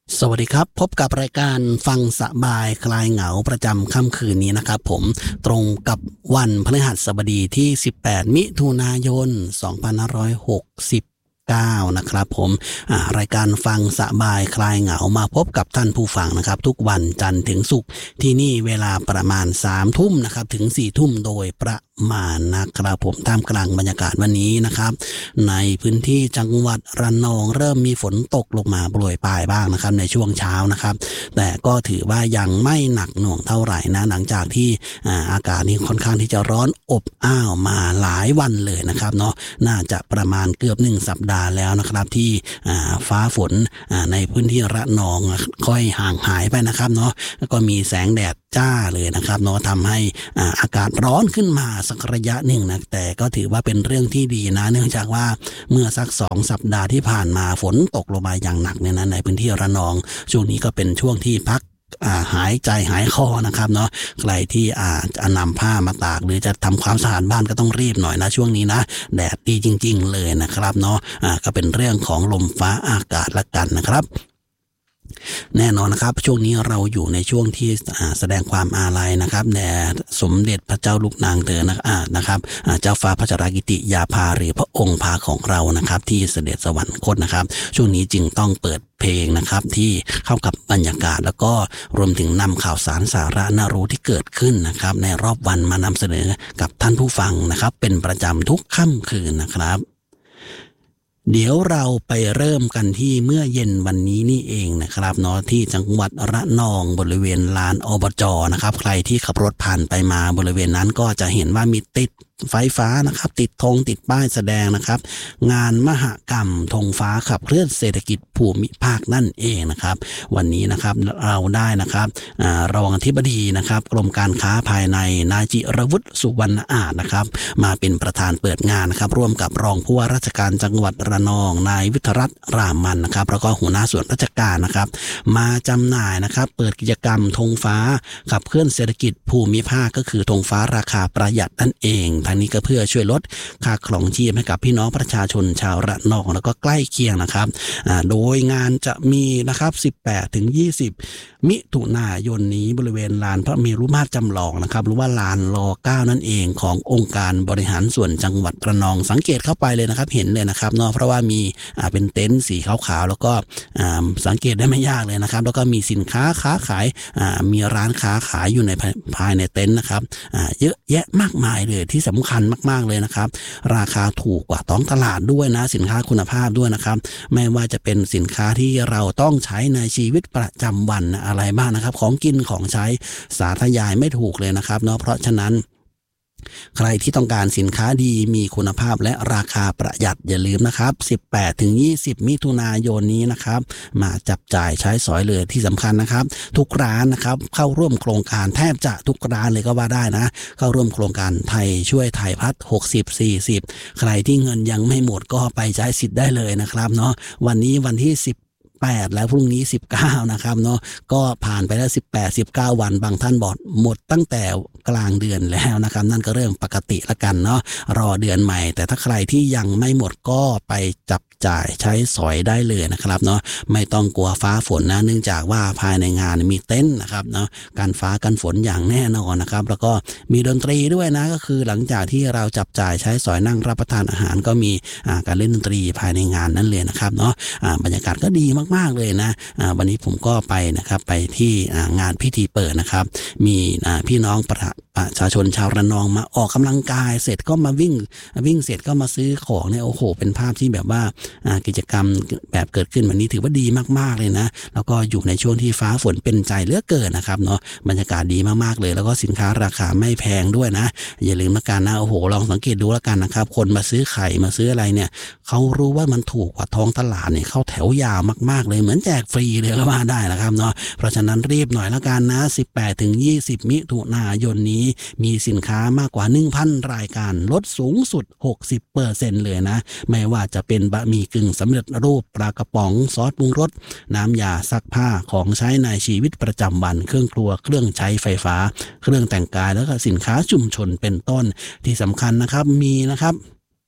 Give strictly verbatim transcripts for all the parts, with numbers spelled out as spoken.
สวัสดีครับพบกับรายการฟังสบายคลายเหงาประจำค่ำคืนนี้นะครับผมตรงกับวันพฤหัสบดีที่สิบแปดมิถุนายนสองพันห้าร้อยหกสิบเก้านะครับผมรายการฟังสบายคลายเหงามาพบกับท่านผู้ฟังนะครับทุกวันจันทร์ถึงศุกร์ที่นี่เวลาประมาณสามทุ่มนะครับถึงสี่ทุ่มโดยประมาณนะครับผมท่ามกลางบรรยากาศวันนี้นะครับในพื้นที่จังหวัดระนองเริ่มมีฝนตกลงมาโปรยปลายบ้างนะครับในช่วงเช้านะครับแต่ก็ถือว่ายังไม่หนักหน่วงเท่าไหร่นะหลังจากที่อากาศนี้ค่อนข้างที่จะร้อนอบอ้าวมาหลายวันเลยนะครับเนาะน่าจะประมาณเกือบหนึ่งสัปดาห์แล้วนะครับที่ฟ้าฝนในพื้นที่ระนองค่อยห่างหายไปนะครับเนาะแล้วก็มีแสงแดดจ้าเลยนะครับเนาะทำให้อากาศร้อนขึ้นมาสักระยะหนึ่งนะแต่ก็ถือว่าเป็นเรื่องที่ดีนะเนื่องจากว่าเมื่อสักสองสัปดาห์ที่ผ่านมาฝนตกลงมาอย่างหนักเนี่ยนะในพื้นที่ระนองช่วงนี้ก็เป็นช่วงที่พักหายใจหายคอนะครับเนาะใครที่อาจจะนำผ้ามาตากหรือจะทำความสะอาดบ้านก็ต้องรีบหน่อยนะช่วงนี้นะแดดดีจริงๆเลยนะครับเนาะก็เป็นเรื่องของลมฟ้าอากาศละกันนะครับแน่นอนนะครับช่วงนี้เราอยู่ในช่วงที่แสดงความอาลัยนะครับแด่สมเด็จพระเจ้าลูกนางเธอนะครับเจ้าฟ้าพัชรกิติยาภาหรือพระองค์พาของเรานะครับที่เสด็จสวรรคตนะครับช่วงนี้จึงต้องเปิดเพลงนะครับที่เข้ากับบรรยากาศแล้วก็รวมถึงนำข่าวสารสาระน่ารู้ที่เกิดขึ้นนะครับในรอบวันมานำเสนอกับท่านผู้ฟังนะครับเป็นประจำทุกค่ำคืนนะครับเดี๋ยวเราไปเริ่มกันที่เมื่อเย็นวันนี้นี่เองนะครับเนาะที่จังหวัดระนองบริเวณลานอบจ.นะครับใครที่ขับรถผ่านไปมาบริเวณนั้นก็จะเห็นว่ามีติดไฟฟ้านะครับติดธงติดป้ายแสดงนะครับงานมหกรรมธงฟ้าขับเคลื่อนเศรษฐกิจภูมิภาคนั่นเองนะครับวันนี้นะครับเราได้นะครับรองอธิบดีนะครับกรมการค้าภายในนายจิรวุฒิสุวรรณอาจนะครับมาเป็นประธานเปิดงานนะครับร่วมกับรองผู้ว่าราชการจังหวัดระนองนายวิทยรัตน์รามมันนะครับแล้วก็หัวหน้าส่วนราชการนะครับมาจำหน่ายนะครับเปิดกิจกรรมธงฟ้าขับเคลื่อนเศรษฐกิจภูมิภาคก็คือธงฟ้าราคาประหยัดนั่นเองทางนี้ก็เพื่อช่วยลดค่าครองชีพให้กับพี่น้องประชาชนชาวระนองแล้วก็ใกล้เคียงนะครับโดยงานจะมีนะครับสิบแปดถึงยี่สิบมิถุนายนนี้บริเวณลานพระเมรุมาตรจำลองนะครับหรือว่าลานรเก้านั่นเองขององค์การบริหารส่วนจังหวัดระนองสังเกตเข้าไปเลยนะครับเห็นเลยนะครับเนาะเพราะว่ามีเป็นเต็นท์สีขาวๆแล้วก็สังเกตได้ไม่ยากเลยนะครับแล้วก็มีสินค้าค้าขายมีร้านค้าขายอยู่ในภายในเต็นท์นะครับเยอะแยะมากมายเลยที่สำคัญมากๆเลยนะครับราคาถูกกว่าท้องตลาดด้วยนะสินค้าคุณภาพด้วยนะครับไม่ว่าจะเป็นสินค้าที่เราต้องใช้ในชีวิตประจำวันอะไรบ้างนะครับของกินของใช้สาธยายไม่ถูกเลยนะครับเนาะเพราะฉะนั้นใครที่ต้องการสินค้าดีมีคุณภาพและราคาประหยัดอย่าลืมนะครับสิบแปดถึงยี่สิบมิถุนายนนี้นะครับมาจับจ่ายใช้สอยเลยที่สำคัญนะครับทุกร้านนะครับเข้าร่วมโครงการแทบจะทุกร้านเลยก็ว่าได้นะเข้าร่วมโครงการไทยช่วยไทยพัฒน์หกสิบ สี่สิบใครที่เงินยังไม่หมดก็ไปใช้สิทธิ์ได้เลยนะครับเนาะวันนี้วันที่สิบแปดแล้วพรุ่งนี้สิบเก้านะครับเนาะก็ผ่านไปแล้วสิบแปด สิบเก้าวันบางท่านบอกหมดตั้งแต่กลางเดือนแล้วนะครับนั่นก็เรื่องปกติละกันเนาะรอเดือนใหม่แต่ถ้าใครที่ยังไม่หมดก็ไปจับจ่ายใช้สอยได้เลยนะครับเนาะไม่ต้องกลัวฟ้าฝนนะเนื่องจากว่าภายในงานมีเต็นท์นะครับเนาะกันฟ้ากันฝนอย่างแน่นอนนะครับแล้วก็มีดนตรีด้วยนะก็คือหลังจากที่เราจับจ่ายใช้สอยนั่งรับประทานอาหารก็มีการเล่นดนตรีภายในงานนั้นเลยนะครับเนาะบรรยากาศก็ดีมากๆเลยนะวันนี้ผมก็ไปนะครับไปที่งานพิธีเปิดนะครับมีพี่น้องประชาชนชาวระนองมาออกกำลังกายเสร็จก็มาวิ่งวิ่งเสร็จก็มาซื้อของเนี่ยโอ้โหเป็นภาพที่แบบว่ากิจกรรมแบบเกิดขึ้นวันนี้ถือว่าดีมากๆเลยนะแล้วก็อยู่ในช่วงที่ฟ้าฝนเป็นใจเหลือเกินนะครับเนาะบรรยากาศดีมากๆเลยแล้วก็สินค้าราคาไม่แพงด้วยนะอย่าลืมละกันนะโอ้โหลองสังเกตดูละกันนะครับคนมาซื้อไข่มาซื้ออะไรเนี่ยเขารู้ว่ามันถูกกว่าท้องตลาดเนี่ยเข้าแถวยาวมากๆเลยเหมือนแจกฟรีเลยก็ว่าได้นะครับเนาะเพราะฉะนั้นรีบหน่อยละกันนะสิบแปดถึงยี่สิบมิถุนายนนี้มีสินค้ามากกว่า หนึ่งพัน รายการลดสูงสุด หกสิบเปอร์เซ็นต์ เลยนะไม่ว่าจะเป็นบะหมี่กึ่งสำเร็จรูปปลากระป๋องซอสปรุงรสน้ำยาซักผ้าของใช้ในชีวิตประจำวันเครื่องครัวเครื่องใช้ไฟฟ้าเครื่องแต่งกายแล้วก็สินค้าชุมชนเป็นต้นที่สำคัญนะครับมีนะครับ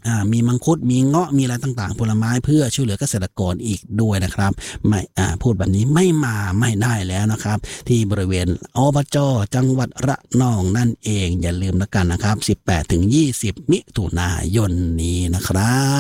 อ่ามีมังคุดมีเงาะมีอะไรต่างๆผลไม้เพื่อช่วยเหลือเกษตรกรอีกด้วยนะครับไม่อ่าพูดแบบนี้ไม่มาไม่ได้แล้วนะครับที่บริเวณอบจ.จังหวัดระนองนั่นเองอย่าลืมแล้วกันนะครับสิบแปดถึงยี่สิบมิถุนายนนี้นะครับ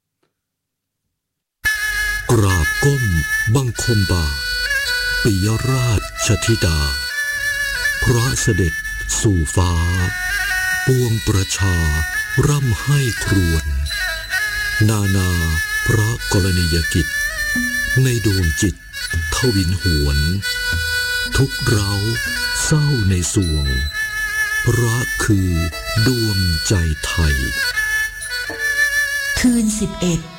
กราบก้มบังคมบาทปิยราชธิดาพระเสด็จสู่ฟ้าปวงประชาร่ำให้ครวญนานาพระกรณียกิจในดวงจิตทวินหวนทุกเร้าเศร้าในสวงพระคือดวงใจไทยคืนสิบเอ็ด